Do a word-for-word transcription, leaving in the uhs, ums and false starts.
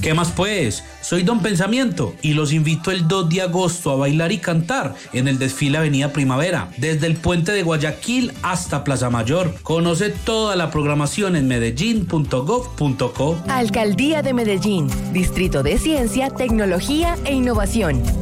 ¿Qué más pues? Soy Don Pensamiento y los invito el dos de agosto a bailar y cantar en el desfile Avenida Primavera, desde el puente de Guayaquil hasta Plaza Mayor. Conoce toda la programación en medellín punto gov punto co. Alcaldía de Medellín, Distrito de Ciencia, Tecnología e Innovación.